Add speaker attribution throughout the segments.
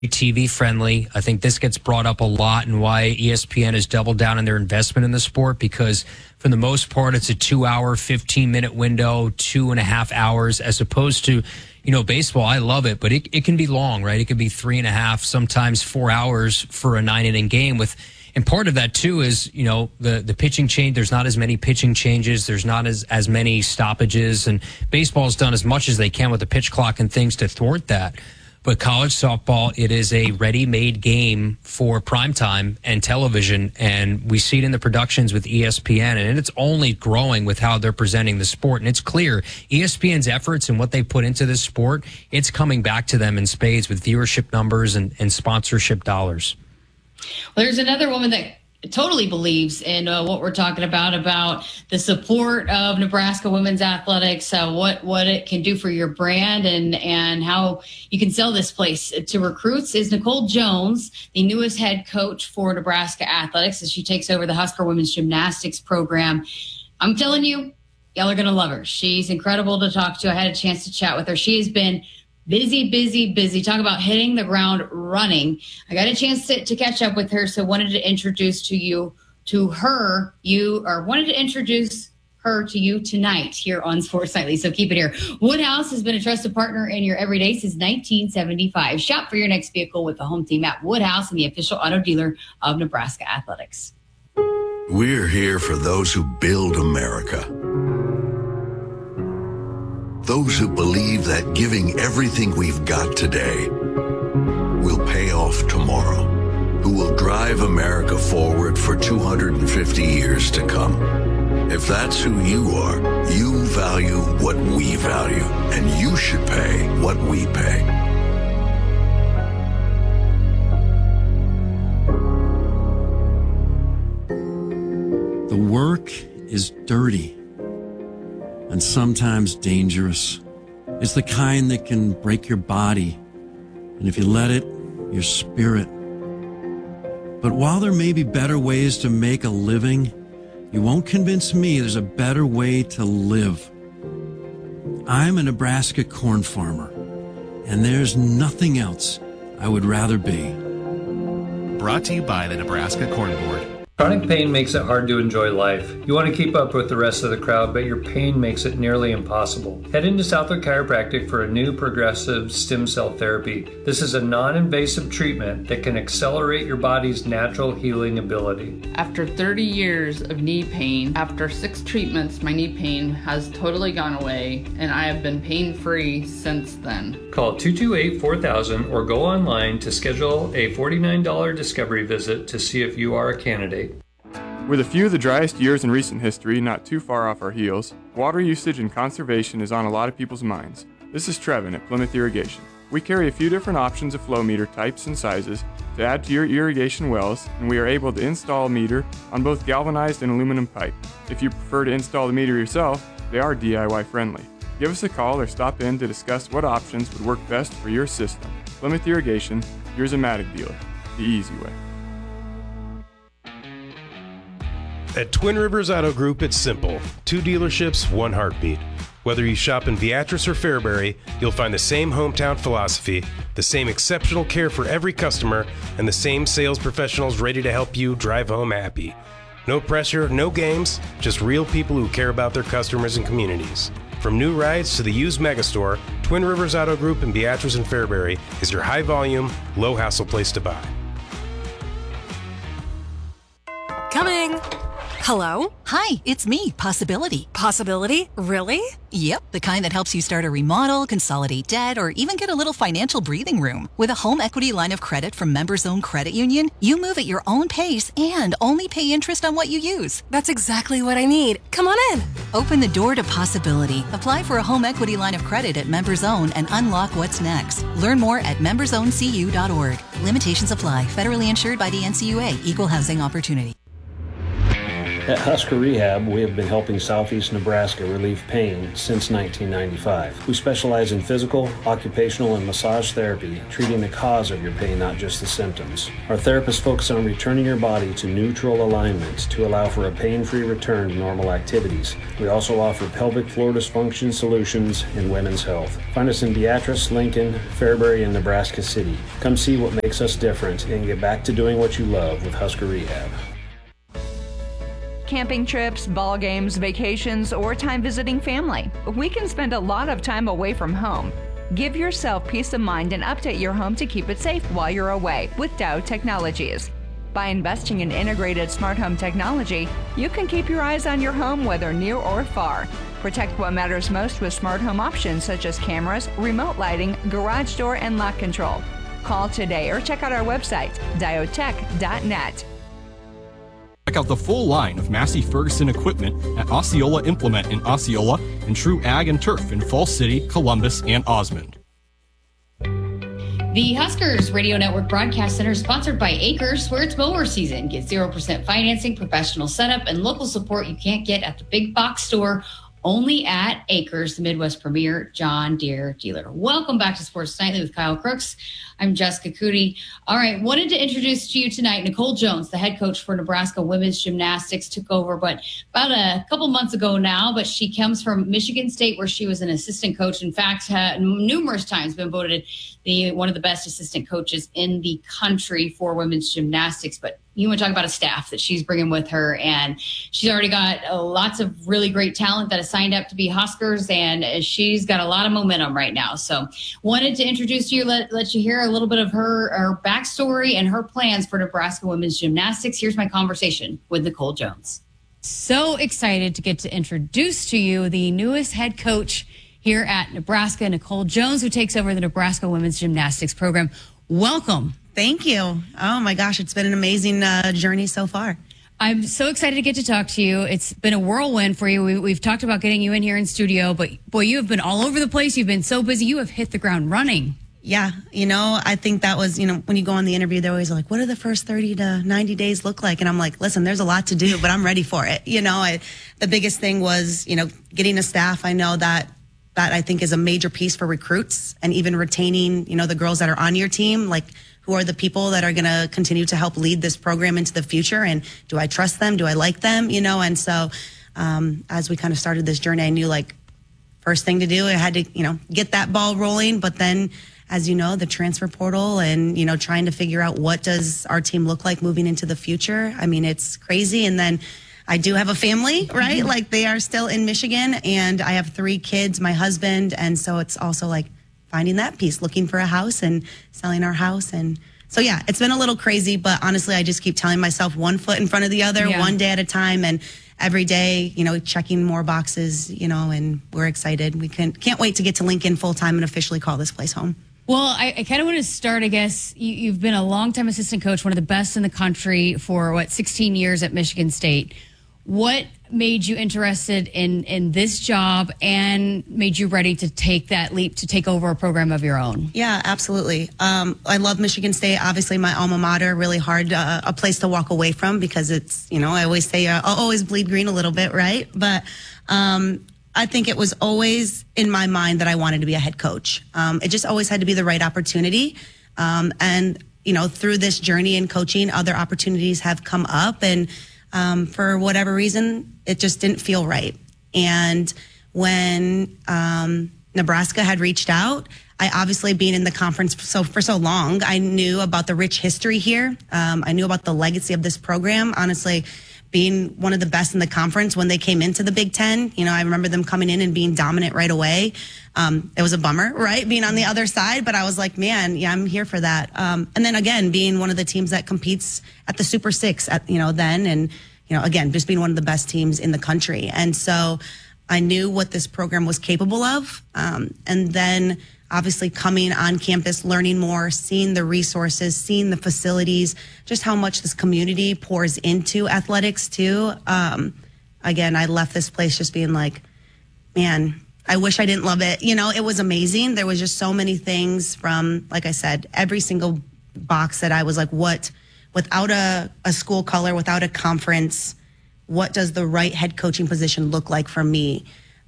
Speaker 1: TV friendly. I think this gets brought up a lot and why ESPN has doubled down on their investment in the sport, because for the most part, it's a 2-hour, 15-minute window, 2.5 hours, as opposed to, baseball. I love it, but it can be long, right? It could be 3.5, sometimes 4 hours for a 9-inning game and part of that too is, the pitching change. There's not as many pitching changes. There's not as many stoppages, and baseball's done as much as they can with the pitch clock and things to thwart that. But college softball, it is a ready-made game for primetime and television, and we see it in the productions with ESPN, and it's only growing with how they're presenting the sport. And it's clear ESPN's efforts and what they put into this sport, it's coming back to them in spades with viewership numbers and sponsorship dollars.
Speaker 2: Well, there's another woman that totally believes in what we're talking about the support of Nebraska women's athletics, what it can do for your brand and how you can sell this place to recruits, is Nicole Jones, the newest head coach for Nebraska athletics, as she takes over the Husker women's gymnastics program. I'm telling you, y'all are going to love her. She's incredible to talk to. I had a chance to chat with her. She has been busy. Talk about hitting the ground running. I got a chance to catch up with her, so wanted to introduce her to you tonight here on Sports Nightly. So keep it here. Woodhouse has been a trusted partner in your everyday since 1975. Shop for your next vehicle with the home team at Woodhouse and the official auto dealer of Nebraska Athletics.
Speaker 3: We're here for those who build America. Those who believe that giving everything we've got today will pay off tomorrow, who will drive America forward for 250 years to come. If that's who you are, you value what we value, and you should pay what we pay.
Speaker 4: The work is dirty and sometimes dangerous. It's the kind that can break your body, and if you let it, your spirit. But while there may be better ways to make a living, you won't convince me there's a better way to live. I'm a Nebraska corn farmer, and there's nothing else I would rather be.
Speaker 5: Brought to you by the Nebraska Corn Board.
Speaker 6: Chronic pain makes it hard to enjoy life. You want to keep up with the rest of the crowd, but your pain makes it nearly impossible. Head into Southwood Chiropractic for a new progressive stem cell therapy. This is a non-invasive treatment that can accelerate your body's natural healing ability.
Speaker 7: After 30 years of knee pain, after 6 treatments, my knee pain has totally gone away, and I have been pain-free since then.
Speaker 6: Call 228-4000 or go online to schedule a $49 discovery visit to see if you are a candidate.
Speaker 8: With a few of the driest years in recent history not too far off our heels, water usage and conservation is on a lot of people's minds. This is Trevin at Plymouth Irrigation. We carry a few different options of flow meter types and sizes to add to your irrigation wells, and we are able to install a meter on both galvanized and aluminum pipe. If you prefer to install the meter yourself, they are DIY friendly. Give us a call or stop in to discuss what options would work best for your system. Plymouth Irrigation, your Zematic dealer, the easy way.
Speaker 9: At Twin Rivers Auto Group, it's simple. 2 dealerships, 1 heartbeat. Whether you shop in Beatrice or Fairbury, you'll find the same hometown philosophy, the same exceptional care for every customer, and the same sales professionals ready to help you drive home happy. No pressure, no games, just real people who care about their customers and communities. From new rides to the used megastore, Twin Rivers Auto Group in Beatrice and Fairbury is your high-volume, low-hassle place to buy.
Speaker 10: Coming! Hello?
Speaker 11: Hi, it's me, Possibility.
Speaker 10: Possibility? Really?
Speaker 11: Yep, the kind that helps you start a remodel, consolidate debt, or even get a little financial breathing room. With a home equity line of credit from Members Own Credit Union, you move at your own pace and only pay interest on what you use.
Speaker 10: That's exactly what I need. Come on in.
Speaker 11: Open the door to possibility. Apply for a home equity line of credit at Members Own and unlock what's next. Learn more at membersowncu.org. Limitations apply. Federally insured by the NCUA. Equal housing opportunity.
Speaker 12: At Husker Rehab, we have been helping Southeast Nebraska relieve pain since 1995. We specialize in physical, occupational, and massage therapy, treating the cause of your pain, not just the symptoms. Our therapists focus on returning your body to neutral alignment to allow for a pain-free return to normal activities. We also offer pelvic floor dysfunction solutions and women's health. Find us in Beatrice, Lincoln, Fairbury, and Nebraska City. Come see what makes us different and get back to doing what you love with Husker Rehab.
Speaker 13: Camping trips, ball games, vacations, or time visiting family. We can spend a lot of time away from home. Give yourself peace of mind and update your home to keep it safe while you're away with Dow Technologies. By investing in integrated smart home technology, you can keep your eyes on your home whether near or far. Protect what matters most with smart home options such as cameras, remote lighting, garage door, and lock control. Call today or check out our website, diotech.net.
Speaker 14: Check out the full line of Massey Ferguson equipment at Osceola Implement in Osceola and True Ag and Turf in Falls City, Columbus, and Osmond.
Speaker 2: The Huskers Radio Network Broadcast Center is sponsored by Acres, where it's mower season. Get 0% financing, professional setup, and local support you can't get at the big box store. Only at Acres, the Midwest premier John Deere dealer. Welcome back to Sports Nightly with Kyle Crooks. I'm Jessica Cootie. All right, wanted to introduce to you tonight Nicole Jones, the head coach for Nebraska women's gymnastics, took over but about a couple months ago now, but she comes from Michigan State where she was an assistant coach. In fact, numerous times been voted one of the best assistant coaches in the country for women's gymnastics. But you want to talk about a staff that she's bringing with her, and she's already got lots of really great talent that has signed up to be Huskers, and she's got a lot of momentum right now. So wanted to introduce you, let you hear a little bit of her backstory and her plans for Nebraska women's gymnastics. Here's my conversation with Nicole Jones. So excited to get to introduce to you the newest head coach here at Nebraska, Nicole Jones, who takes over the Nebraska women's gymnastics program. Welcome.
Speaker 15: Thank you. Oh my gosh, it's been an amazing journey so far.
Speaker 2: I'm so excited to get to talk to you. It's been a whirlwind for you. We've talked about getting you in here in studio, but boy, you have been all over the place. You've been so busy. You have hit the ground running.
Speaker 15: Yeah. I think that was, when you go on the interview, they're always like, what do the first 30 to 90 days look like? And I'm like, listen, there's a lot to do, but I'm ready for it. The biggest thing was, getting a staff. I know that I think is a major piece for recruits and even retaining, the girls that are on your team, like who are the people that are going to continue to help lead this program into the future. And do I trust them? Do I like them? And so, as we kind of started this journey, I knew first thing to do, I had to, get that ball rolling. But then, as you know, the transfer portal and, trying to figure out what does our team look like moving into the future. I mean, it's crazy. And then I do have a family, right? Mm-hmm. They are still in Michigan, and I have 3 kids, my husband. And so it's also finding that piece, looking for a house and selling our house. And so, yeah, it's been a little crazy, but honestly, I just keep telling myself one foot in front of the other, one day at a time. And every day, checking more boxes, and we're excited. We can't wait to get to Lincoln full time and officially call this place home.
Speaker 2: Well, I kind of want to start, I guess. You've been a longtime assistant coach, one of the best in the country for 16 years at Michigan State. What made you interested in this job and made you ready to take that leap to take over a program of your own?
Speaker 15: Yeah, absolutely. I love Michigan State. Obviously, my alma mater, really hard, a place to walk away from because it's, I always say I'll always bleed green a little bit, right? But I think it was always in my mind that I wanted to be a head coach. It just always had to be the right opportunity. And, through this journey in coaching, other opportunities have come up, and for whatever reason, it just didn't feel right. And when Nebraska had reached out, I obviously, being in the conference for so long, I knew about the rich history here. I knew about the legacy of this program. Honestly, being one of the best in the conference when they came into the Big Ten, I remember them coming in and being dominant right away. It was a bummer, right? Being on the other side, but I was like, man, yeah, I'm here for that. And then again, being one of the teams that competes at the Super Six then, and, again, just being one of the best teams in the country. And so I knew what this program was capable of. And then obviously coming on campus, learning more, seeing the resources, seeing the facilities, just how much this community pours into athletics too. Again, I left this place just being like, man, I wish I didn't love it. It was amazing. There was just so many things from, like I said, every single box that I was like, what, without a school color, without a conference, what does the right head coaching position look like for me?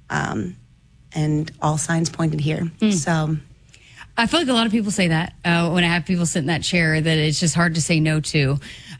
Speaker 15: And all signs pointed here. So
Speaker 2: I feel like a lot of people say that when I have people sit in that chair, that it's just hard to say no to.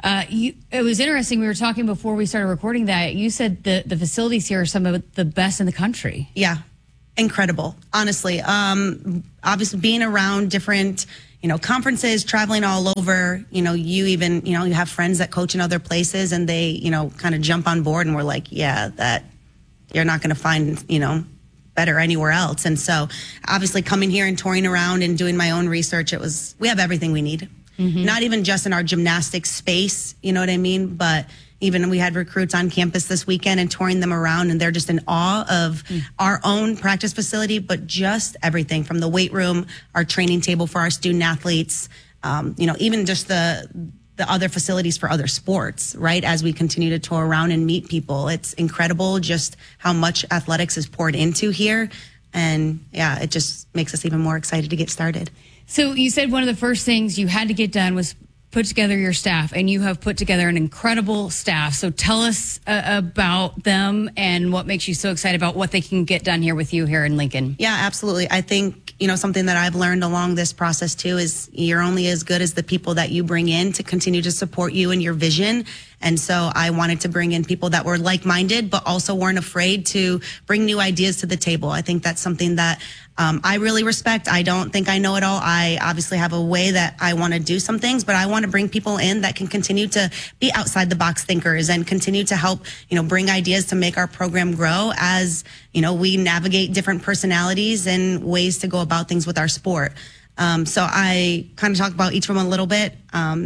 Speaker 2: It was interesting. We were talking before we started recording that you said the facilities here are some of the best in the country.
Speaker 15: Yeah, incredible. Honestly, obviously being around different, conferences, traveling all over, you have friends that coach in other places and they, kind of jump on board and we're like, yeah, that you're not going to find, better anywhere else. And so obviously coming here and touring around and doing my own research, we have everything we need. Not even just in our gymnastics space, you know what I mean? But even we had recruits on campus this weekend and touring them around and they're just in awe of our own practice facility, but just everything from the weight room, our training table for our student athletes, even just the other facilities for other sports, right? As we continue to tour around and meet people, it's incredible just how much athletics is poured into here. And yeah, it just makes us even more excited to get started.
Speaker 2: So you said one of the first things you had to get done was put together your staff, and you have put together an incredible staff. So tell us about them and what makes you so excited about what they can get done here with you here in Lincoln.
Speaker 15: Yeah, absolutely. I think, something that I've learned along this process too is you're only as good as the people that you bring in to continue to support you and your vision. And so I wanted to bring in people that were like-minded, but also weren't afraid to bring new ideas to the table. I think that's something that I really respect. I don't think I know it all. I obviously have a way that I want to do some things, but I want to bring people in that can continue to be outside the box thinkers and continue to help, bring ideas to make our program grow as, we navigate different personalities and ways to go about things with our sport. So I kind of talked about each of them a little bit.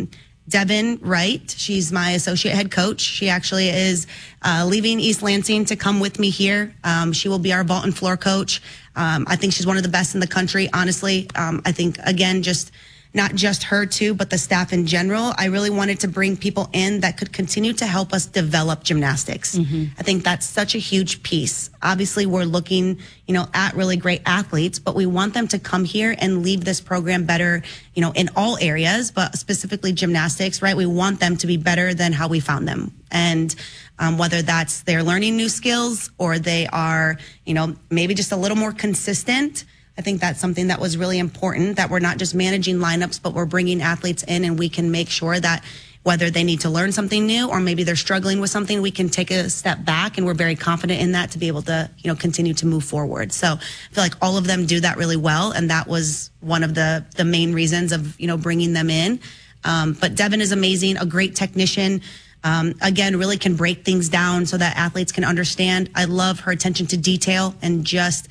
Speaker 15: Devin Wright, she's my associate head coach. She actually is leaving East Lansing to come with me here. She will be our vault and floor coach. I think she's one of the best in the country, honestly. I think, again, just not just her too, but the staff in general. I really wanted to bring people in that could continue to help us develop gymnastics. I think that's such a huge piece. Obviously, we're looking, at really great athletes, but we want them to come here and leave this program better, in all areas, but specifically gymnastics, right? We want them to be better than how we found them. And whether that's they're learning new skills or they are, maybe just a little more consistent. I think that's something that was really important, that we're not just managing lineups, but we're bringing athletes in and we can make sure that whether they need to learn something new or maybe they're struggling with something, we can take a step back, and we're very confident in that to be able to, continue to move forward. So I feel like all of them do that really well, and that was one of the main reasons of, bringing them in. But Devin is amazing, a great technician. Again, really can break things down so that athletes can understand. I love her attention to detail and just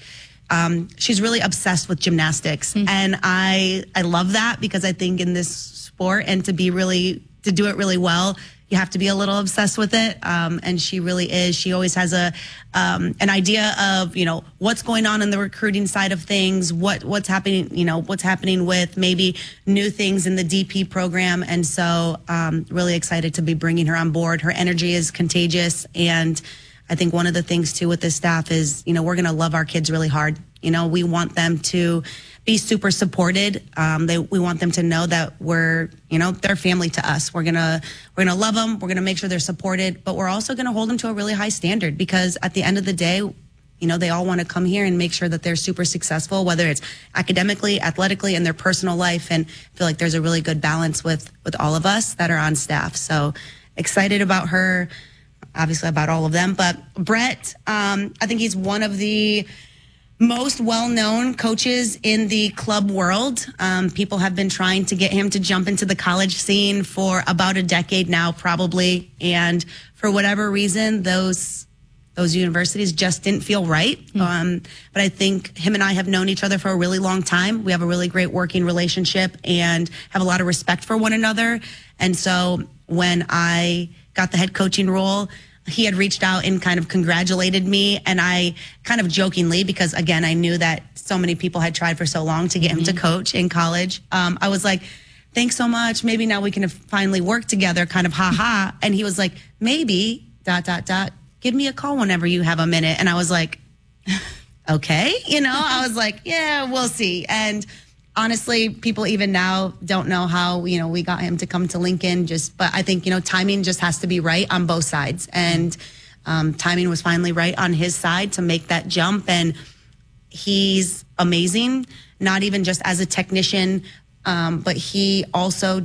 Speaker 15: she's really obsessed with gymnastics. And I love that, because I think in this sport and to do it really well, you have to be a little obsessed with it. And she really is. She always has an idea of, what's going on in the recruiting side of things, what's happening, what's happening with maybe new things in the DP program. And so, really excited to be bringing her on board. Her energy is contagious. And I think one of the things too with this staff is, we're going to love our kids really hard. We want them to be super supported. We want them to know that we're, they're family to us. We're going to love them. We're going to make sure they're supported, but we're also going to hold them to a really high standard, because at the end of the day, they all want to come here and make sure that they're super successful, whether it's academically, athletically, in their personal life. And I feel like there's a really good balance with all of us that are on staff. So excited about her. Obviously about all of them, but Brett, I think he's one of the most well-known coaches in the club world. People have been trying to get him to jump into the college scene for about a decade now, probably. And for whatever reason, those universities just didn't feel right. But I think him and I have known each other for a really long time. We have a really great working relationship and have a lot of respect for one another. And so when I got the head coaching role, he had reached out and kind of congratulated me. And I kind of jokingly, because again, I knew that so many people had tried for so long to get him to coach in college. I was like, thanks so much. Maybe now we can finally work together, kind of ha. And he was like, maybe ... give me a call whenever you have a minute. And I was like, okay. I was like, yeah, we'll see. And honestly, people even now don't know how, we got him to come to Lincoln but I think, timing just has to be right on both sides. And timing was finally right on his side to make that jump. And he's amazing, not even just as a technician, but he also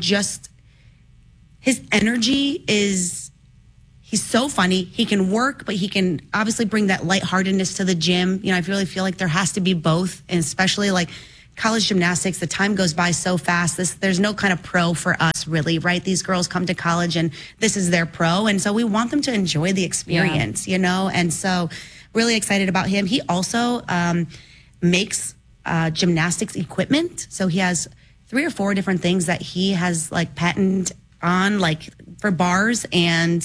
Speaker 15: his energy he's so funny. He can work, but he can obviously bring that lightheartedness to the gym. I really feel like there has to be both, and especially like college gymnastics, the time goes by so fast. There's no kind of pro for us, really, right? These girls come to college and this is their pro. And so we want them to enjoy the experience, And so really excited about him. He also makes gymnastics equipment. So he has 3 or 4 different things that he has like patented on, like for bars. And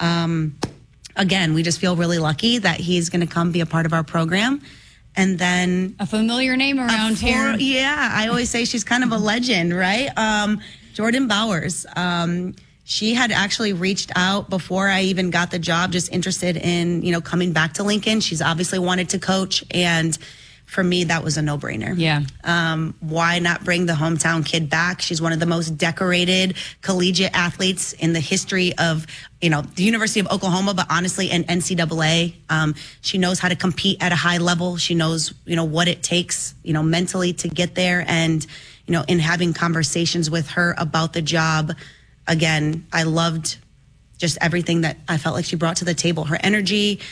Speaker 15: again, we just feel really lucky that he's going to come be a part of our program. And then
Speaker 2: a familiar name around here.
Speaker 15: Yeah, I always say she's kind of a legend, right? Jordan Bowers. She had actually reached out before I even got the job, just interested in, coming back to Lincoln. She's obviously wanted to coach. And for me, that was a no-brainer.
Speaker 2: Yeah.
Speaker 15: Why not bring the hometown kid back? She's one of the most decorated collegiate athletes in the history of, the University of Oklahoma, but honestly, in NCAA. She knows how to compete at a high level. She knows, what it takes, mentally to get there. And, in having conversations with her about the job, again, I loved just everything that I felt like she brought to the table. Her energy,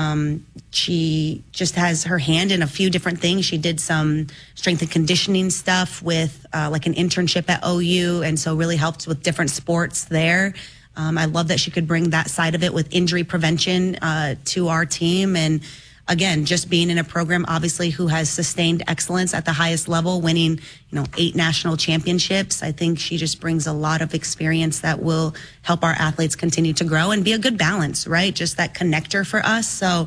Speaker 15: she just has her hand in a few different things. She did some strength and conditioning stuff with like an internship at OU, and so really helped with different sports there. I love that she could bring that side of it with injury prevention to our team. And again, just being in a program, obviously, who has sustained excellence at the highest level, winning, 8 national championships. I think she just brings a lot of experience that will help our athletes continue to grow and be a good balance, right? Just that connector for us. So,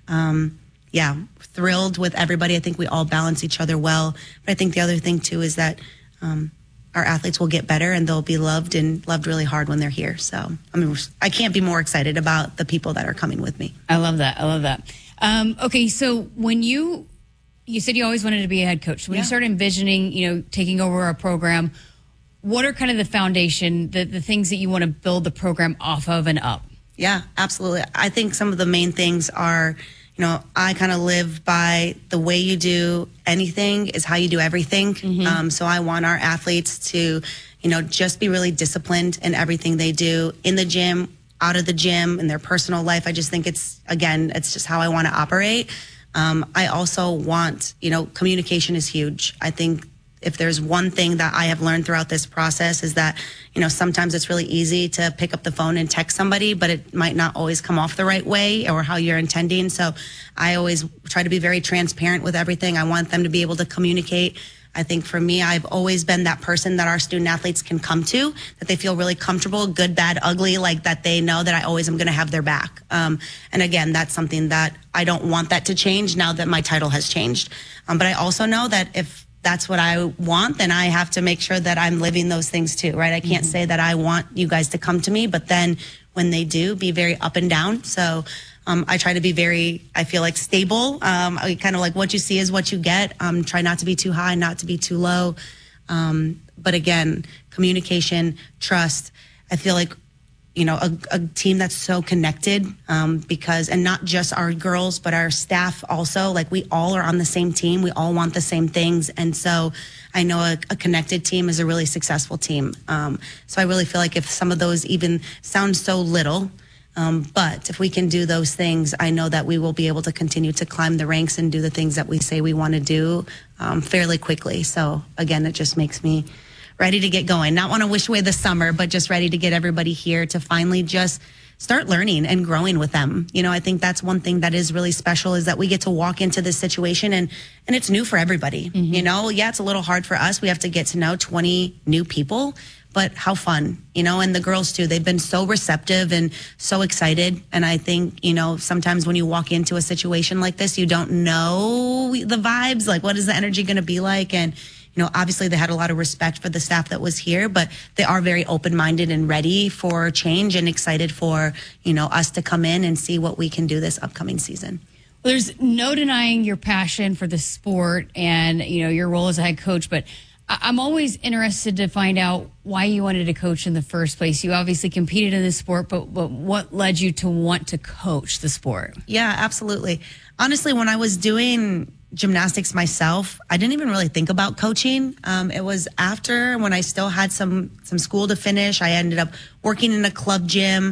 Speaker 15: thrilled with everybody. I think we all balance each other well. But I think the other thing, too, is that our athletes will get better and they'll be loved and loved really hard when they're here. So, I can't be more excited about the people that are coming with me.
Speaker 2: I love that. Okay, so when you said you always wanted to be a head coach. When you started envisioning, taking over a program, what are kind of the foundation, the things that you want to build the program off of and up?
Speaker 15: Yeah, absolutely. I think some of the main things are, I kind of live by the way you do anything is how you do everything.
Speaker 2: Mm-hmm.
Speaker 15: So I want our athletes to, just be really disciplined in everything they do in the gym, out of the gym, in their personal life. I just think it's just how I want to operate. I also want, communication is huge. I think if there's one thing that I have learned throughout this process is that, sometimes it's really easy to pick up the phone and text somebody, but it might not always come off the right way or how you're intending. So I always try to be very transparent with everything. I want them to be able to communicate. I think for me, I've always been that person that our student athletes can come to, that they feel really comfortable, good, bad, ugly, like that they know that I always am going to have their back. And again, that's something that I don't want that to change now that my title has changed. But I also know that if that's what I want, then I have to make sure that I'm living those things too, right? I can't say that I want you guys to come to me, but then when they do, be very up and down. So I try to be very, I feel like stable. I kind of like what you see is what you get. Try not to be too high, not to be too low. But again, communication, trust. I feel like, a team that's so connected because, and not just our girls, but our staff also, like we all are on the same team. We all want the same things. And so I know a connected team is a really successful team. So I really feel like if some of those even sound so little, but if we can do those things, I know that we will be able to continue to climb the ranks and do the things that we say we want to do fairly quickly. So again, it just makes me ready to get going. Not want to wish away the summer, but just ready to get everybody here to finally just start learning and growing with them. I think that's one thing that is really special is that we get to walk into this situation and it's new for everybody.
Speaker 2: Mm-hmm.
Speaker 15: Yeah, it's a little hard for us. We have to get to know 20 new people. But how fun, and the girls too, they've been so receptive and so excited. And I think, sometimes when you walk into a situation like this, you don't know the vibes, like what is the energy going to be like? And, obviously they had a lot of respect for the staff that was here, but they are very open-minded and ready for change and excited for, us to come in and see what we can do this upcoming season.
Speaker 2: Well, there's no denying your passion for the sport and, your role as a head coach, but I'm always interested to find out why you wanted to coach in the first place. You obviously competed in this sport, but what led you to want to coach the sport?
Speaker 15: Yeah, absolutely. Honestly, when I was doing gymnastics myself, I didn't even really think about coaching. It was after, when I still had some school to finish, I ended up working in a club gym.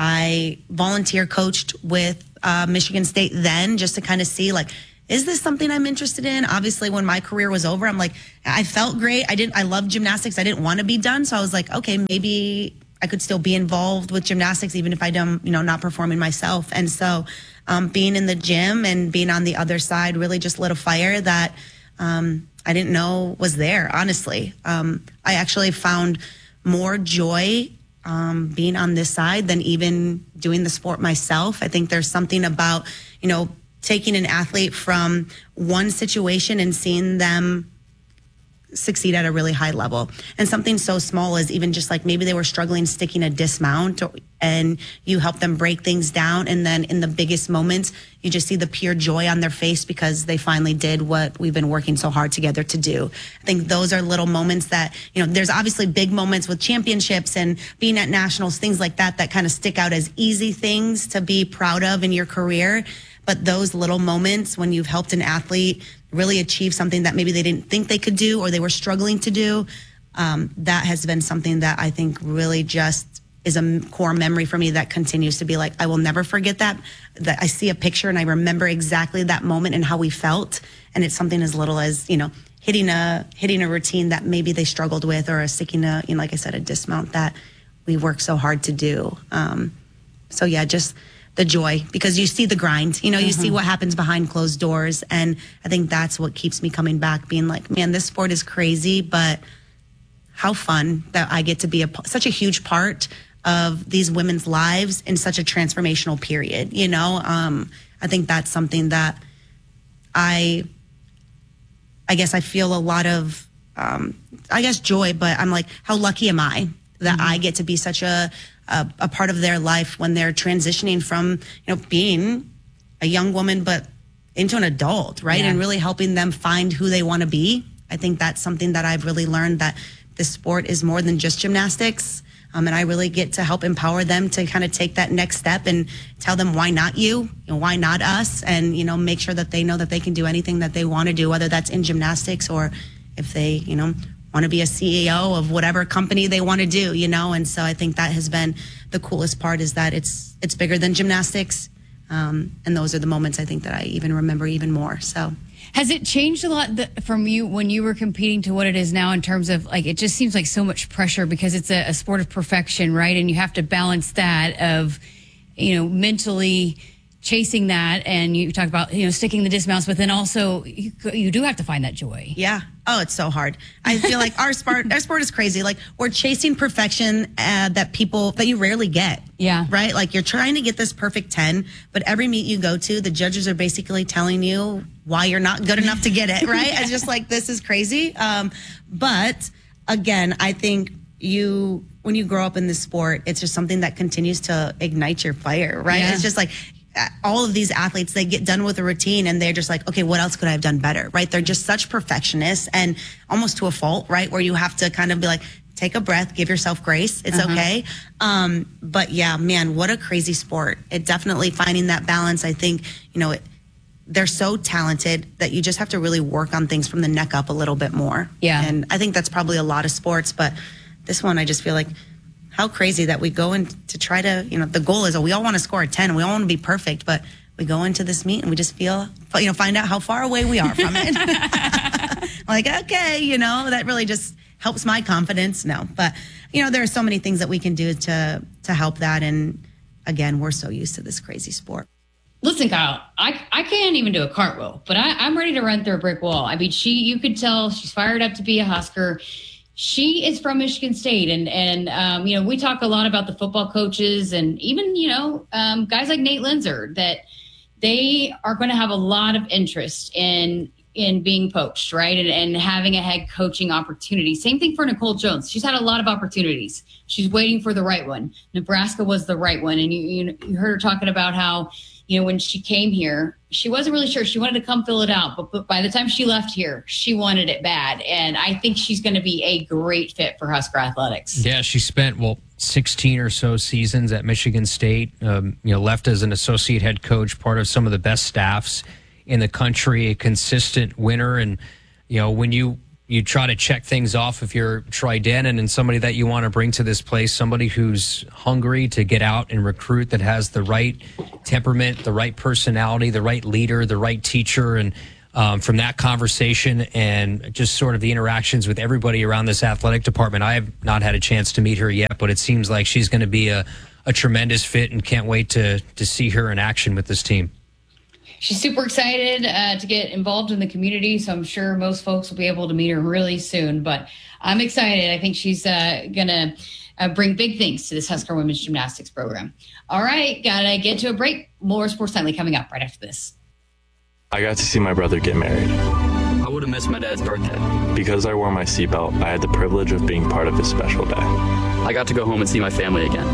Speaker 15: I volunteer coached with Michigan State then, just to kind of see, like, is this something I'm interested in? Obviously, when my career was over, I'm like, I felt great. I loved gymnastics. I didn't want to be done. So I was like, okay, maybe I could still be involved with gymnastics, even if I don't, not performing myself. And so being in the gym and being on the other side really just lit a fire that I didn't know was there, honestly. I actually found more joy being on this side than even doing the sport myself. I think there's something about, taking an athlete from one situation and seeing them succeed at a really high level. And something so small as even just like maybe they were struggling sticking a dismount, and you help them break things down. And then in the biggest moments, you just see the pure joy on their face because they finally did what we've been working so hard together to do. I think those are little moments that, there's obviously big moments with championships and being at nationals, things like that kind of stick out as easy things to be proud of in your career. But those little moments when you've helped an athlete really achieve something that maybe they didn't think they could do or they were struggling to do, that has been something that I think really just is a core memory for me that continues to be like, I will never forget that I see a picture and I remember exactly that moment and how we felt. And it's something as little as, hitting a routine that maybe they struggled with, or sticking like I said, a dismount that we work so hard to do. So yeah, just the joy, because you see the grind, you see what happens behind closed doors. And I think that's what keeps me coming back, being like, man, this sport is crazy, but how fun that I get to be such a huge part of these women's lives in such a transformational period. I think that's something that I guess I feel a lot of, joy, but I'm like, how lucky am I that I get to be such a part of their life when they're transitioning from, being a young woman, but into an adult, right?
Speaker 2: Yeah.
Speaker 15: And really helping them find who they want to be. I think that's something that I've really learned, that this sport is more than just gymnastics. And I really get to help empower them to kind of take that next step and tell them, why not you? Why not us? And, make sure that they know that they can do anything that they want to do, whether that's in gymnastics or if they, want to be a CEO of whatever company they want to do, And so I think that has been the coolest part, is that it's bigger than gymnastics. And those are the moments I think that I even remember even more. So
Speaker 2: has it changed a lot from you when you were competing to what it is now, in terms of, like, it just seems like so much pressure because it's a sport of perfection, right? And you have to balance that of, mentally chasing that, and you talk about, sticking the dismounts, but then also you do have to find that joy.
Speaker 15: Yeah. Oh, it's so hard. I feel like our sport is crazy. Like, we're chasing perfection that you rarely get.
Speaker 2: Yeah.
Speaker 15: Right? Like, you're trying to get this perfect 10, but every meet you go to, the judges are basically telling you why you're not good enough to get it, right? It's just like, this is crazy. But again, I think when you grow up in this sport, it's just something that continues to ignite your fire, right?
Speaker 2: Yeah.
Speaker 15: It's just like, all of these athletes, they get done with a routine and they're just like, okay, what else could I have done better, right? They're just such perfectionists, and almost to a fault, right? Where you have to kind of be like, take a breath, give yourself grace. It's okay. But yeah, man, what a crazy sport. It definitely, finding that balance, I think, they're so talented that you just have to really work on things from the neck up a little bit more.
Speaker 2: Yeah.
Speaker 15: And I think that's probably a lot of sports, but this one, I just feel like, how crazy that we go in to try to, the goal is, we all want to score a 10. We all want to be perfect, but we go into this meet and we just find out how far away we are from it. Like, okay, that really just helps my confidence. No, but, there are so many things that we can do to help that. And again, we're so used to this crazy sport.
Speaker 2: Listen, Kyle, I can't even do a cartwheel, but I'm ready to run through a brick wall. I mean, you could tell she's fired up to be a Husker. She is from Michigan State, and we talk a lot about the football coaches, and even guys like Nate Linzer, that they are going to have a lot of interest in being poached, right, and having a head coaching opportunity. Same thing for Nicole Jones. She's had a lot of opportunities. She's waiting for the right one. Nebraska was the right one, and you heard her talking about how when she came here, she wasn't really sure. She wanted to come fill it out, but by the time she left here, she wanted it bad. And I think she's going to be a great fit for Husker Athletics.
Speaker 1: Yeah, she spent, 16 or so seasons at Michigan State, left as an associate head coach, part of some of the best staffs in the country, a consistent winner. And, when you try to check things off, if you're Troy Dannon and somebody that you want to bring to this place, somebody who's hungry to get out and recruit, that has the right temperament, the right personality, the right leader, the right teacher. And from that conversation and just sort of the interactions with everybody around this athletic department, I have not had a chance to meet her yet, but it seems like she's going to be a tremendous fit, and can't wait to see her in action with this team.
Speaker 2: She's super excited to get involved in the community, so I'm sure most folks will be able to meet her really soon. But I'm excited. I think she's going to bring big things to this Husker women's gymnastics program. All right, got to get to a break. More Sports Nightly coming up right after this.
Speaker 16: I got to see my brother get married.
Speaker 17: I would have missed my dad's birthday.
Speaker 16: Because I wore my seatbelt, I had the privilege of being part of his special day.
Speaker 17: I got to go home and see my family again.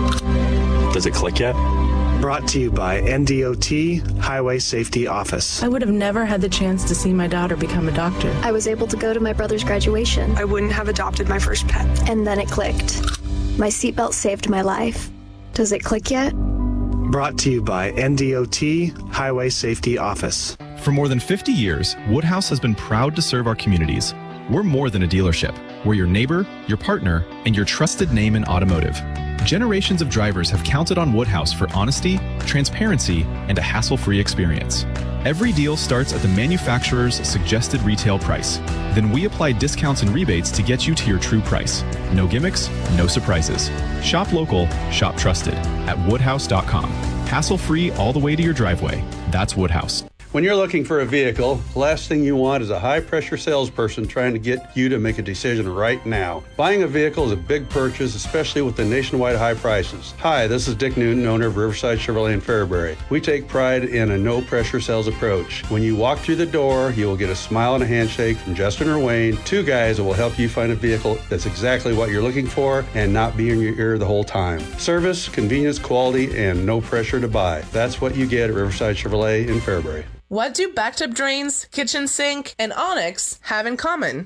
Speaker 16: Does it click yet?
Speaker 18: Brought to you by NDOT Highway Safety Office.
Speaker 19: I would have never had the chance to see my daughter become a doctor.
Speaker 20: I was able to go to my brother's graduation.
Speaker 21: I wouldn't have adopted my first pet.
Speaker 20: And then it clicked. My seatbelt saved my life. Does it click yet?
Speaker 18: Brought to you by NDOT Highway Safety Office.
Speaker 22: For more than 50 years, Woodhouse has been proud to serve our communities. We're more than a dealership. We're your neighbor, your partner, and your trusted name in automotive. Generations of drivers have counted on Woodhouse for honesty, transparency, and a hassle-free experience. Every deal starts at the manufacturer's suggested retail price. Then we apply discounts and rebates to get you to your true price. No gimmicks, no surprises. Shop local, shop trusted at woodhouse.com. Hassle-free all the way to your driveway. That's Woodhouse.
Speaker 23: When you're looking for a vehicle, the last thing you want is a high-pressure salesperson trying to get you to make a decision right now. Buying a vehicle is a big purchase, especially with the nationwide high prices. Hi, this is Dick Newton, owner of Riverside Chevrolet in Fairbury. We take pride in a no-pressure sales approach. When you walk through the door, you will get a smile and a handshake from Justin or Wayne, two guys that will help you find a vehicle that's exactly what you're looking for and not be in your ear the whole time. Service, convenience, quality, and no pressure to buy. That's what you get at Riverside Chevrolet in Fairbury.
Speaker 24: What do bathtub drains, kitchen sink, and Onyx have in common?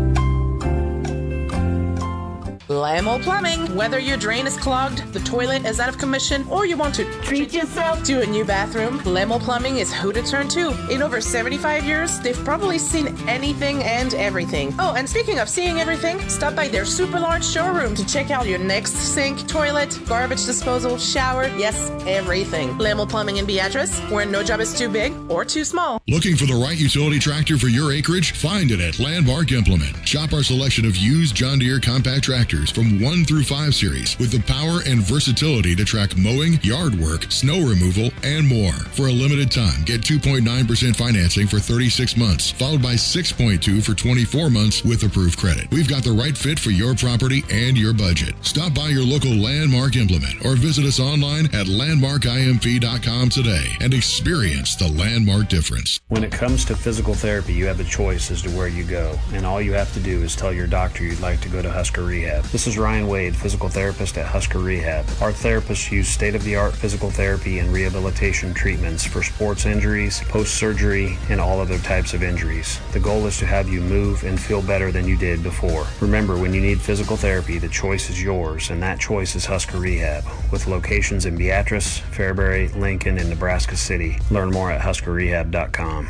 Speaker 24: Lamo Plumbing. Whether your drain is clogged, the toilet is out of commission, or you want to treat yourself to a new bathroom, Lamo Plumbing is who to turn to. In over 75 years, they've probably seen anything and everything. Oh, and speaking of seeing everything, stop by their super large showroom to check out your next sink, toilet, garbage disposal, shower, yes, everything. Lamo Plumbing in Beatrice, where no job is too big or too small.
Speaker 25: Looking for the right utility tractor for your acreage? Find it at Landmark Implement. Shop our selection of used John Deere compact tractors from 1 through 5 series with the power and versatility to track mowing, yard work, snow removal, and more. For a limited time, get 2.9% financing for 36 months, followed by 6.2% for 24 months with approved credit. We've got the right fit for your property and your budget. Stop by your local Landmark Implement or visit us online at landmarkimp.com today and experience the Landmark difference.
Speaker 12: When it comes to physical therapy, you have a choice as to where you go, and all you have to do is tell your doctor you'd like to go to Husker Rehab. This is Ryan Wade, physical therapist at Husker Rehab. Our therapists use state-of-the-art physical therapy and rehabilitation treatments for sports injuries, post-surgery, and all other types of injuries. The goal is to have you move and feel better than you did before. Remember, when you need physical therapy, the choice is yours, and that choice is Husker Rehab, with locations in Beatrice, Fairbury, Lincoln, and Nebraska City. Learn more at huskerrehab.com.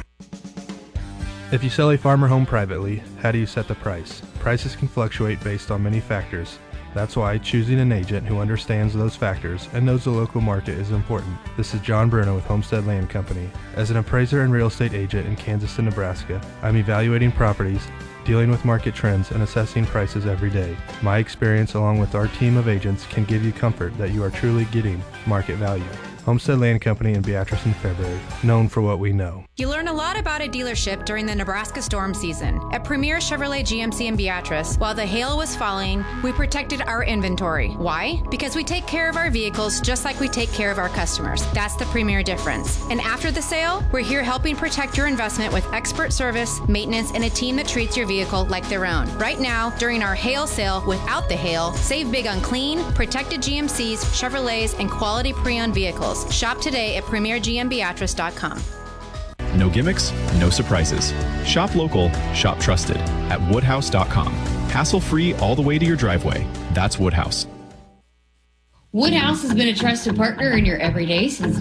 Speaker 26: If you sell a farm or home privately, how do you set the price? Prices can fluctuate based on many factors. That's why choosing an agent who understands those factors and knows the local market is important. This is John Bruno with Homestead Land Company. As an appraiser and real estate agent in Kansas and Nebraska, I'm evaluating properties, dealing with market trends, and assessing prices every day. My experience along with our team of agents can give you comfort that you are truly getting market value. Homestead Land Company in Beatrice and Fairbury, known for what we know.
Speaker 27: You learn a lot about a dealership during the Nebraska storm season. At Premier Chevrolet GMC in Beatrice, while the hail was falling, we protected our inventory. Why? Because we take care of our vehicles just like we take care of our customers. That's the Premier difference. And after the sale, we're here helping protect your investment with expert service, maintenance, and a team that treats your vehicle like their own. Right now, during our hail sale without the hail, save big on clean, protected GMCs, Chevrolets, and quality pre-owned vehicles. Shop today at premiergmbeatrice.com.
Speaker 22: No gimmicks, no surprises. Shop local, shop trusted at woodhouse.com. Hassle-free all the way to your driveway. That's Woodhouse.
Speaker 2: Woodhouse has been a trusted partner in your everyday since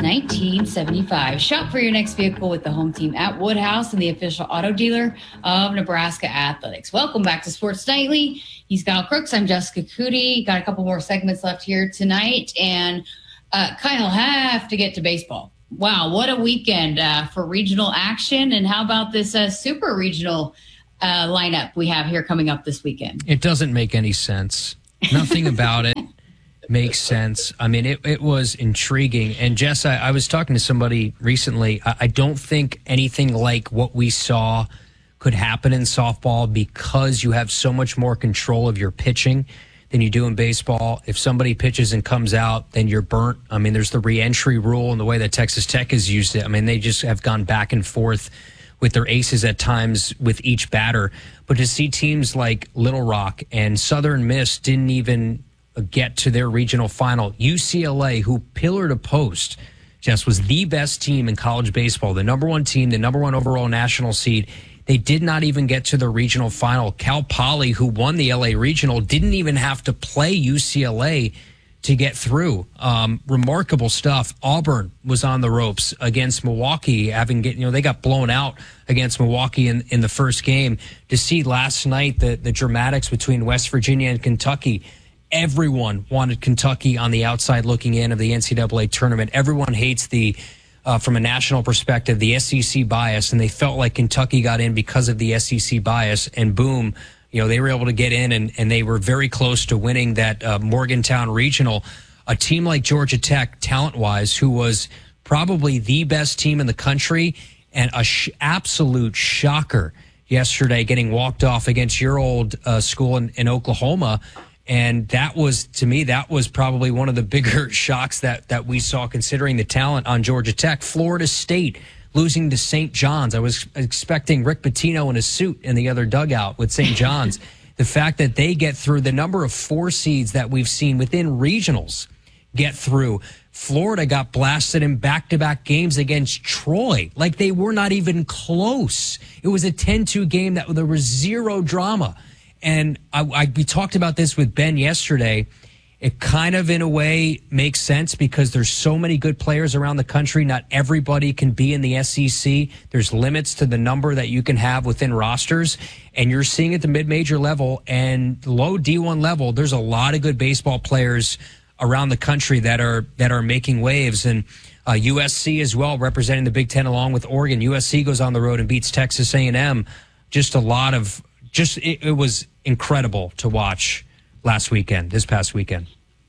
Speaker 2: 1975. Shop for your next vehicle with the home team at Woodhouse and the official auto dealer of Nebraska Athletics. Welcome back to Sports Nightly. He's Kyle Crooks. I'm Jessica Cootie. Got a couple more segments left here tonight. And Kyle, have to get to baseball. Wow, what a weekend for regional action. And how about this super regional lineup we have here coming up this weekend?
Speaker 1: It doesn't make any sense. Nothing about it makes sense. I mean, it was intriguing. And Jess, I was talking to somebody recently. I don't think anything like what we saw could happen in softball because you have so much more control of your pitching than you do in baseball. If somebody pitches and comes out, then you're burnt. I mean, there's the re-entry rule and the way that Texas Tech has used it. I mean, they just have gone back and forth with their aces at times with each batter. But to see teams like Little Rock and Southern Miss didn't even get to their regional final. UCLA, who pillar to post, Jess, was the best team in college baseball, the number one team, the number one overall national seed. They did not even get to the regional final. Cal Poly, who won the LA Regional, didn't even have to play UCLA to get through. Remarkable stuff. Auburn was on the ropes against Milwaukee, they got blown out against Milwaukee in the first game. To see last night the dramatics between West Virginia and Kentucky. Everyone wanted Kentucky on the outside looking in of the NCAA tournament. Everyone hates from a national perspective, the SEC bias, and they felt like Kentucky got in because of the SEC bias, and boom, they were able to get in, and they were very close to winning that Morgantown Regional. A team like Georgia Tech, talent-wise, who was probably the best team in the country, and absolute shocker yesterday, getting walked off against your old school in Oklahoma. And that was, to me, that was probably one of the bigger shocks that we saw, considering the talent on Georgia Tech. Florida State losing to St. John's. I was expecting Rick Pitino in a suit in the other dugout with St. John's. The fact that they get through, the number of 4 seeds that we've seen within regionals get through. Florida got blasted in back-to-back games against Troy. Like, they were not even close. It was a 10-2 game that there was zero drama. And we talked about this with Ben yesterday. It kind of, in a way, makes sense because there's so many good players around the country. Not everybody can be in the SEC. There's limits to the number that you can have within rosters. And you're seeing at the mid-major level and low D1 level, there's a lot of good baseball players around the country that are making waves. And USC as well, representing the Big Ten along with Oregon. USC goes on the road and beats Texas A&M. Just a lot of... it was incredible to watch this past weekend.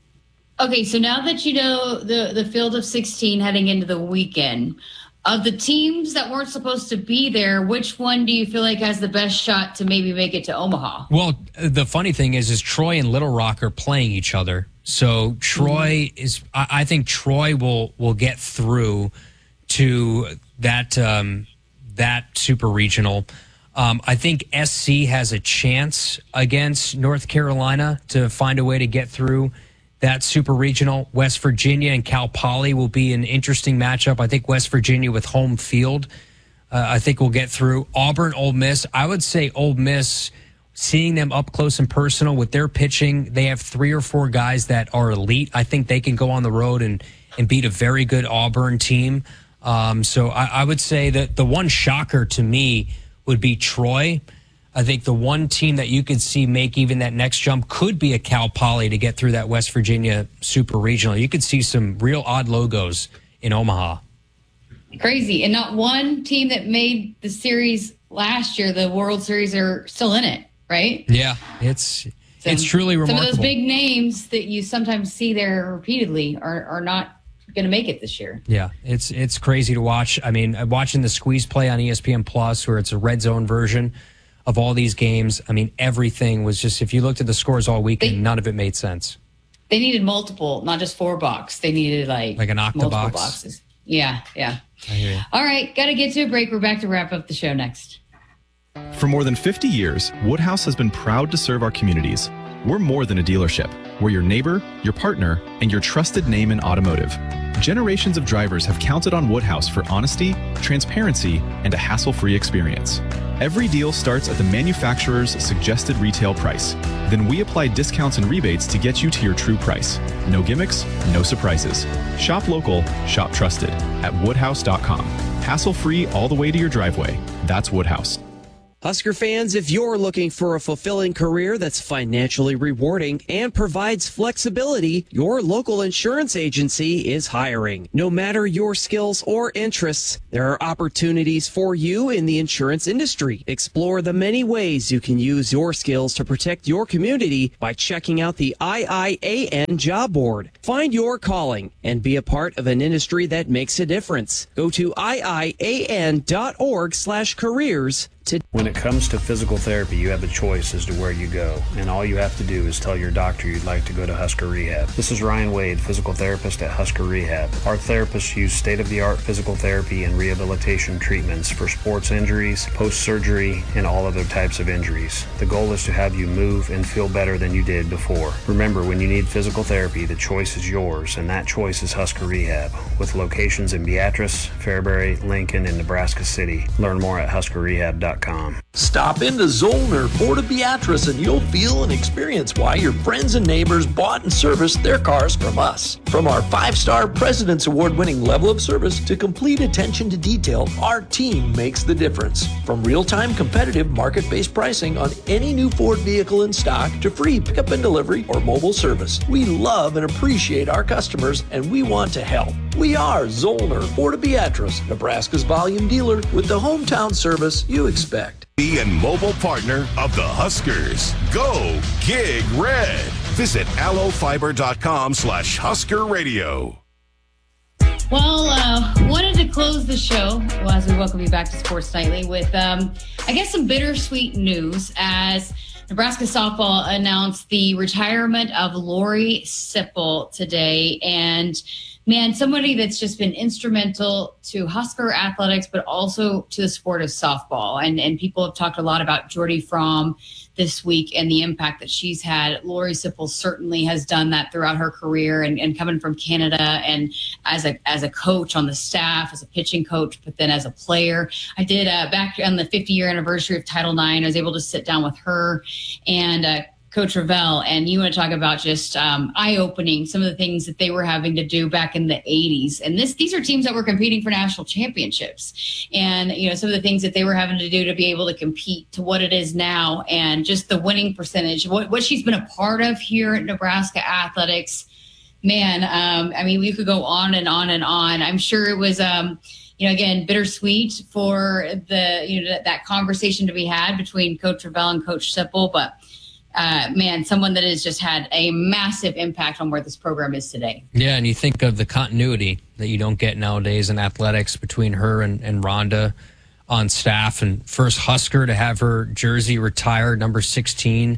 Speaker 2: Okay, so now that you know the field of 16 heading into the weekend, of the teams that weren't supposed to be there, which one do you feel like has the best shot to maybe make it to Omaha?
Speaker 1: Well, the funny thing is Troy and Little Rock are playing each other. So Troy I think Troy will get through to that super regional. I think SC has a chance against North Carolina to find a way to get through that super regional. West Virginia and Cal Poly will be an interesting matchup. I think West Virginia with home field, I think will get through. Auburn, Ole Miss. I would say Ole Miss, seeing them up close and personal with their pitching, they have 3 or 4 guys that are elite. I think they can go on the road and beat a very good Auburn team. So I would say that the one shocker to me would be Troy. I think the one team that you could see make even that next jump could be a Cal Poly to get through that West Virginia super regional. You could see some real odd logos in Omaha.
Speaker 2: Crazy. And not one team that made the series last year, the World Series, are still in it, right?
Speaker 1: Yeah, it's truly remarkable.
Speaker 2: Some of those big names that you sometimes see there repeatedly are not going to make it this year.
Speaker 1: Yeah, it's crazy to watch. I mean, watching the squeeze play on ESPN Plus, where it's a red zone version of all these games. I mean, everything was just, if you looked at the scores all weekend, none of it made sense.
Speaker 2: They needed multiple, not just 4 box. They needed like
Speaker 1: an octabox.
Speaker 2: Multiple boxes. Yeah.
Speaker 1: I hear you.
Speaker 2: All right, got to get to a break. We're back to wrap up the show next.
Speaker 22: For more than 50 years, Woodhouse has been proud to serve our communities. We're more than a dealership. We're your neighbor, your partner, and your trusted name in automotive. Generations of drivers have counted on Woodhouse for honesty, transparency, and a hassle-free experience. Every deal starts at the manufacturer's suggested retail price. Then we apply discounts and rebates to get you to your true price. No gimmicks, no surprises. Shop local, shop trusted at woodhouse.com. Hassle-free all the way to your driveway. That's Woodhouse.
Speaker 3: Husker fans, if you're looking for a fulfilling career that's financially rewarding and provides flexibility, your local insurance agency is hiring. No matter your skills or interests, there are opportunities for you in the insurance industry. Explore the many ways you can use your skills to protect your community by checking out the IIAN job board. Find your calling and be a part of an industry that makes a difference. Go to iian.org/careers.
Speaker 12: When it comes to physical therapy, you have a choice as to where you go, and all you have to do is tell your doctor you'd like to go to Husker Rehab. This is Ryan Wade, physical therapist at Husker Rehab. Our therapists use state-of-the-art physical therapy and rehabilitation treatments for sports injuries, post-surgery, and all other types of injuries. The goal is to have you move and feel better than you did before. Remember, when you need physical therapy, the choice is yours, and that choice is Husker Rehab, with locations in Beatrice, Fairbury, Lincoln, and Nebraska City. Learn more at huskerrehab.com.
Speaker 4: Stop into Zollner, Ford of Beatrice, and you'll feel and experience why your friends and neighbors bought and serviced their cars from us. From our 5-star President's Award-winning level of service to complete attention to detail, our team makes the difference. From real-time competitive market-based pricing on any new Ford vehicle in stock to free pickup and delivery or mobile service, we love and appreciate our customers, and we want to help. We are Zollner, Ford of Beatrice, Nebraska's volume dealer with the hometown service you expect.
Speaker 5: Be and mobile partner of the Huskers. Go Gig Red. Visit allofiber.com/Husker Radio.
Speaker 2: Well, wanted to close the show as we welcome you back to Sports Nightly with, I guess, some bittersweet news as Nebraska softball announced the retirement of Lori Sipple today. And man, somebody that's just been instrumental to Husker athletics, but also to the sport of softball. And people have talked a lot about Jordy Fromm this week and the impact that she's had. Lori Sipple certainly has done that throughout her career and coming from Canada and as a coach on the staff, as a pitching coach, but then as a player. I did back on the 50-year anniversary of Title IX, I was able to sit down with her and Coach Ravel, and you want to talk about just eye-opening some of the things that they were having to do back in the 80s. And these are teams that were competing for national championships. And, you know, some of the things that they were having to do to be able to compete to what it is now and just the winning percentage, what she's been a part of here at Nebraska athletics. Man, I mean, we could go on and on and on. I'm sure it was, you know, again, bittersweet for that conversation to be had between Coach Ravel and Coach Sipple, but man, someone that has just had a massive impact on where this program is today.
Speaker 1: Yeah, and you think of the continuity that you don't get nowadays in athletics between her and Rhonda on staff. And first Husker to have her jersey retired, number 16,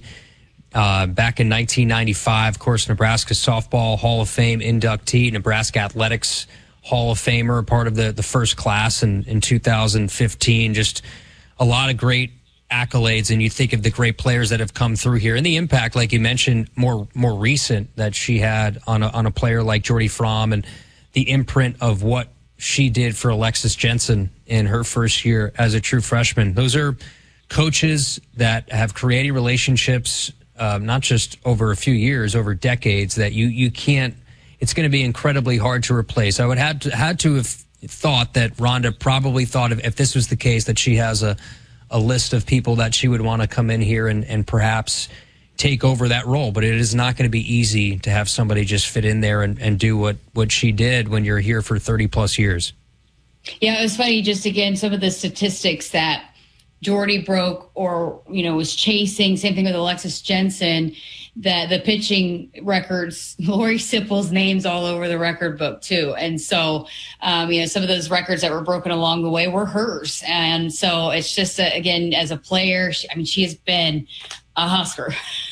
Speaker 1: back in 1995. Of course, Nebraska Softball Hall of Fame inductee, Nebraska Athletics Hall of Famer, part of the first class in 2015. Just a lot of great accolades, and you think of the great players that have come through here and the impact, like you mentioned, more recent that she had on a player like Jordy Fromm and the imprint of what she did for Alexis Jensen in her first year as a true freshman. Those are coaches that have created relationships, not just over a few years, over decades, that you can't, it's going to be incredibly hard to replace. I would had to have thought that Rhonda probably thought if this was the case that she has a list of people that she would want to come in here and perhaps take over that role. But it is not going to be easy to have somebody just fit in there and do what she did when you're here for 30 plus years.
Speaker 2: Yeah, it was funny, just again, some of the statistics that Jordy broke or, you know, was chasing. Same thing with Alexis Jensen, that the pitching records, Lori Sipple's name's all over the record book too. And so, you know, some of those records that were broken along the way were hers. And so it's just, again, as a player, she has been a Husker.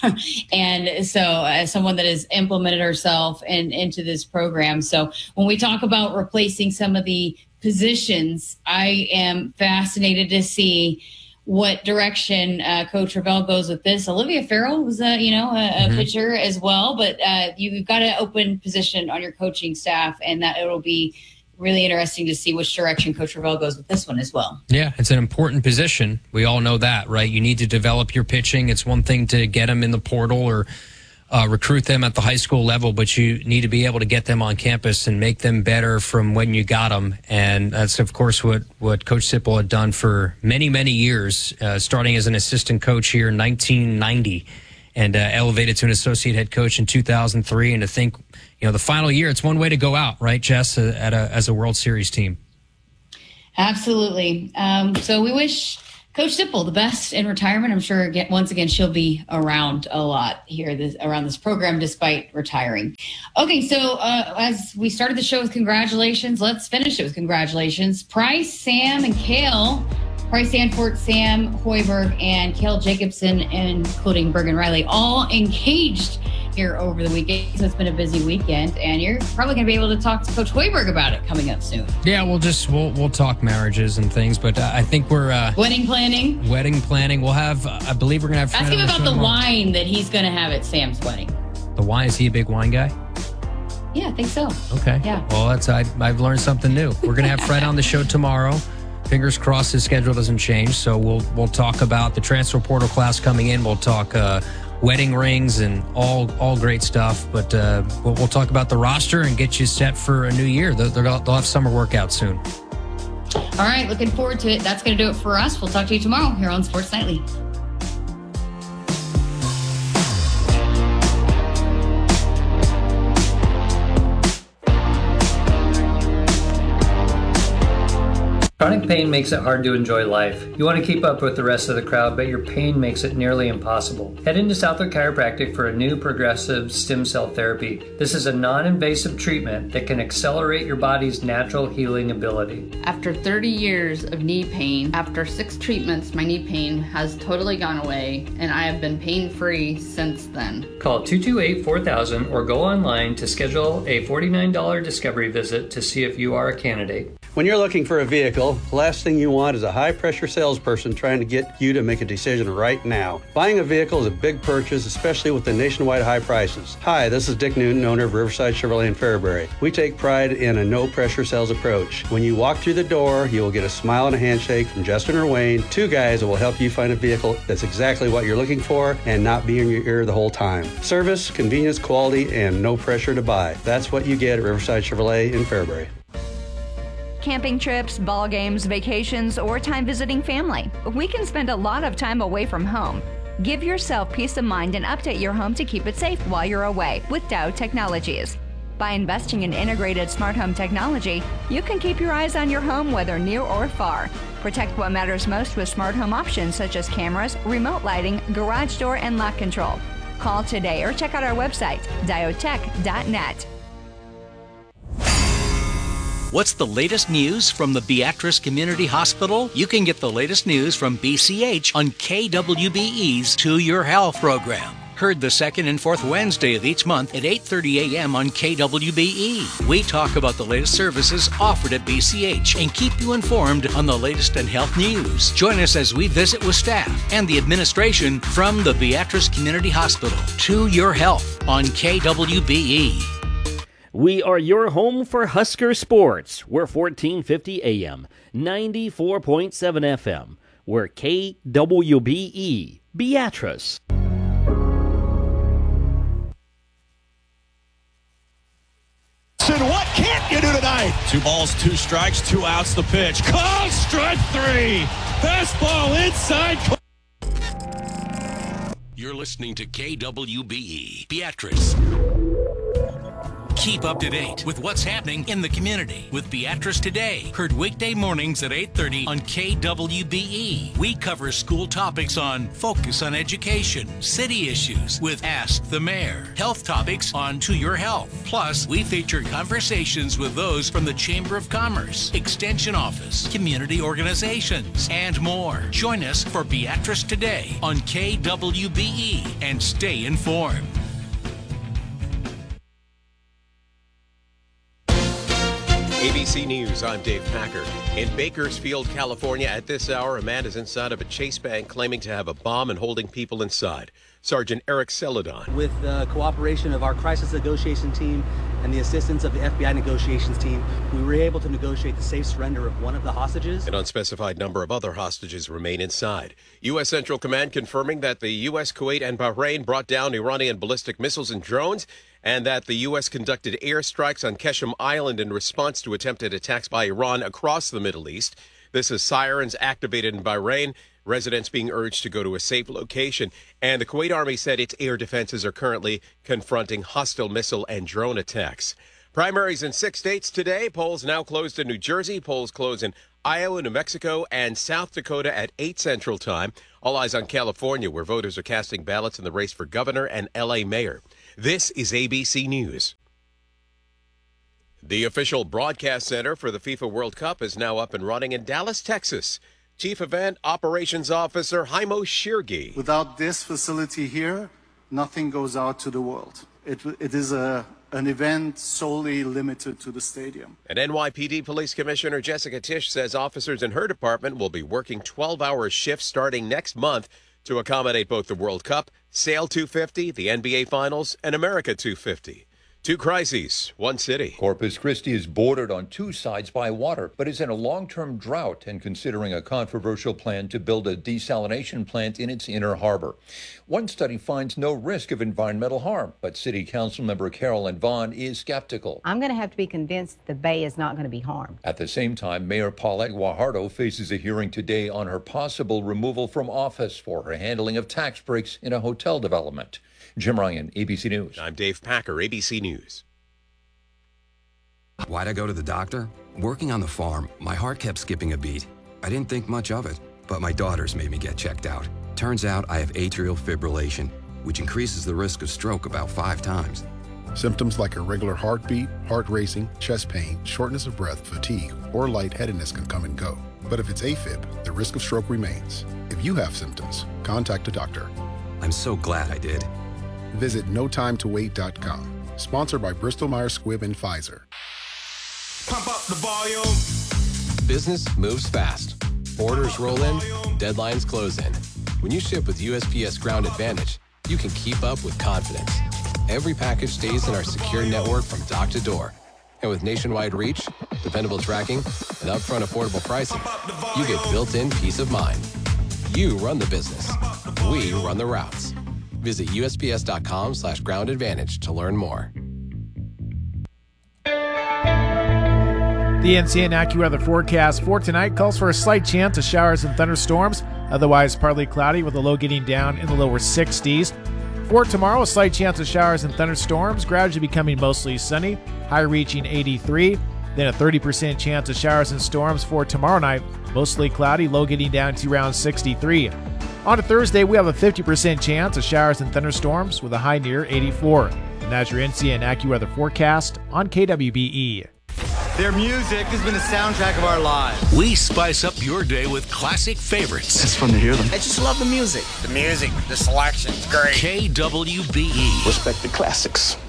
Speaker 2: And so as someone that has implemented herself into this program. So when we talk about replacing some of the positions, I am fascinated to see what direction Coach Ravel goes with this. Olivia Farrell was a pitcher as well, but you've got an open position on your coaching staff, and that it'll be really interesting to see which direction Coach Ravel goes with this one as well.
Speaker 1: Yeah, it's an important position. We all know that, right? You need to develop your pitching. It's one thing to get them in the portal or recruit them at the high school level, but you need to be able to get them on campus and make them better from when you got them. And that's, of course, what Coach Sipple had done for many, many years, starting as an assistant coach here in 1990 and elevated to an associate head coach in 2003. And to think, the final year, it's one way to go out, right, Jess, as a World Series team.
Speaker 2: Absolutely. So we wish Coach Sipple the best in retirement. I'm sure once again she'll be around a lot here around this program despite retiring. Okay, so as we started the show with congratulations, let's finish it with congratulations. Price, Sam, and Kale. Price Sanford, Sam Hoiberg, and Kale Jacobson, including Bergen Riley, all engaged here over the weekend. So it's been a busy weekend, and you're probably going to be able to talk to Coach Hoiberg about it coming up soon.
Speaker 1: Yeah, we'll talk marriages and things, but I think we're
Speaker 2: wedding planning.
Speaker 1: We'll have. I believe we're going to have.
Speaker 2: Ask him about the wine that he's going to have at Sam's wedding.
Speaker 1: The wine? Is he a big wine guy?
Speaker 2: Yeah, I think so.
Speaker 1: Okay.
Speaker 2: Yeah.
Speaker 1: Well, I've learned something new. We're going to have Fred on the show tomorrow. Fingers crossed his schedule doesn't change. So we'll talk about the transfer portal class coming in. We'll talk wedding rings and all great stuff. But we'll talk about the roster and get you set for a new year. They'll have summer workouts soon.
Speaker 2: All right, looking forward to it. That's going to do it for us. We'll talk to you tomorrow here on Sports Nightly.
Speaker 6: Chronic pain makes it hard to enjoy life. You want to keep up with the rest of the crowd, but your pain makes it nearly impossible. Head into Southwood Chiropractic for a new progressive stem cell therapy. This is a non-invasive treatment that can accelerate your body's natural healing ability.
Speaker 7: After 30 years of knee pain, after 6 treatments, my knee pain has totally gone away, and I have been pain-free since then.
Speaker 6: Call 228-4000 or go online to schedule a $49 discovery visit to see if you are a candidate.
Speaker 23: When you're looking for a vehicle, the last thing you want is a high-pressure salesperson trying to get you to make a decision right now. Buying a vehicle is a big purchase, especially with the nationwide high prices. Hi, this is Dick Newton, owner of Riverside Chevrolet in Fairbury. We take pride in a no-pressure sales approach. When you walk through the door, you will get a smile and a handshake from Justin or Wayne, 2 guys that will help you find a vehicle that's exactly what you're looking for and not be in your ear the whole time. Service, convenience, quality, and no pressure to buy. That's what you get at Riverside Chevrolet in Fairbury.
Speaker 8: Camping trips, ball games, vacations, or time visiting family. We can spend a lot of time away from home. Give yourself peace of mind and update your home to keep it safe while you're away with Dow Technologies. By investing in integrated smart home technology, you can keep your eyes on your home whether near or far. Protect what matters most with smart home options such as cameras, remote lighting, garage door, and lock control. Call today or check out our website, diotech.net.
Speaker 9: What's the latest news from the Beatrice Community Hospital? You can get the latest news from BCH on KWBE's To Your Health program. Heard the second and fourth Wednesday of each month at 8:30 a.m. on KWBE. We talk about the latest services offered at BCH and keep you informed on the latest in health news. Join us as we visit with staff and the administration from the Beatrice Community Hospital. To Your Health on KWBE.
Speaker 10: We are your home for Husker sports. We're 1450 AM, 94.7 FM. We're KWBE, Beatrice.
Speaker 11: What can't you do tonight? 2 balls, 2 strikes, 2 outs, the pitch. Call strike 3. Fastball inside.
Speaker 5: You're listening to KWBE, Beatrice.
Speaker 9: Keep up to date with what's happening in the community with Beatrice Today. Heard weekday mornings at 8:30 on KWBE. We cover school topics on Focus on Education, city issues with Ask the Mayor, health topics on To Your Health. Plus, we feature conversations with those from the Chamber of Commerce, Extension Office, community organizations, and more. Join us for Beatrice Today on KWBE and stay informed.
Speaker 13: ABC News, I'm Dave Packer. In Bakersfield, California, at this hour, a man is inside of a Chase bank claiming to have a bomb and holding people inside. Sergeant Eric Celadon.
Speaker 14: With the cooperation of our crisis negotiation team and the assistance of the FBI negotiations team, we were able to negotiate the safe surrender of one of the hostages.
Speaker 13: An unspecified number of other hostages remain inside. U.S. Central Command confirming that the U.S., Kuwait, and Bahrain brought down Iranian ballistic missiles and drones, and that the U.S. conducted airstrikes on Qeshm Island in response to attempted attacks by Iran across the Middle East. This is sirens activated in Bahrain, residents being urged to go to a safe location. And the Kuwait Army said its air defenses are currently confronting hostile missile and drone attacks. Primaries in 6 states today. Polls now closed in New Jersey. Polls close in Iowa, New Mexico, and South Dakota at 8 Central Time. All eyes on California, where voters are casting ballots in the race for governor and L.A. mayor. This is ABC News. The official broadcast center for the FIFA World Cup is now up and running in Dallas, Texas. Chief Event Operations Officer Haimo Shirgi.
Speaker 15: Without this facility here, nothing goes out to the world. It is an event solely limited to the stadium.
Speaker 13: And NYPD Police Commissioner Jessica Tisch says officers in her department will be working 12-hour shifts starting next month to accommodate both the World Cup, Sail 250, the NBA Finals, and America 250. 2 crises, 1 city.
Speaker 16: Corpus Christi is bordered on 2 sides by water, but is in a long-term drought and considering a controversial plan to build a desalination plant in its inner harbor. One study finds no risk of environmental harm, but City Council member Carolyn Vaughn is skeptical.
Speaker 17: I'm going to have to be convinced the bay is not going to be harmed.
Speaker 16: At the same time, Mayor Paulette Guajardo faces a hearing today on her possible removal from office for her handling of tax breaks in a hotel development. Jim Ryan, ABC News.
Speaker 13: I'm Dave Packer, ABC News.
Speaker 19: Why'd I go to the doctor? Working on the farm, my heart kept skipping a beat. I didn't think much of it, but my daughters made me get checked out. Turns out I have atrial fibrillation, which increases the risk of stroke about 5 times.
Speaker 21: Symptoms like irregular heartbeat, heart racing, chest pain, shortness of breath, fatigue, or lightheadedness can come and go. But if it's AFib, the risk of stroke remains. If you have symptoms, contact a doctor.
Speaker 19: I'm so glad I did.
Speaker 21: Visit notimetowait.com. Sponsored by Bristol Myers Squibb and Pfizer.
Speaker 11: Pump up the volume.
Speaker 28: Business moves fast. Orders roll in, deadlines close in. When you ship with USPS Ground Advantage, you can keep up with confidence. Every package stays in our secure network from dock to door. And with nationwide reach, dependable tracking, and upfront affordable pricing, you get built-in peace of mind. You run the business. We run the routes. Visit USPS.com/Ground Advantage to learn more.
Speaker 29: The NCN AccuWeather forecast for tonight calls for a slight chance of showers and thunderstorms, otherwise partly cloudy with a low getting down in the lower 60s. For tomorrow, a slight chance of showers and thunderstorms, gradually becoming mostly sunny, high reaching 83. Then a 30% chance of showers and storms for tomorrow night, mostly cloudy, low getting down to around 63. On to Thursday, we have a 50% chance of showers and thunderstorms with a high near 84. And that's your NCN AccuWeather forecast on KWBE.
Speaker 30: Their music has been the soundtrack of our lives.
Speaker 9: We spice up your day with classic favorites.
Speaker 30: It's fun to hear them.
Speaker 31: I just love the music. The music, the selection's great.
Speaker 9: KWBE.
Speaker 30: Respect the classics.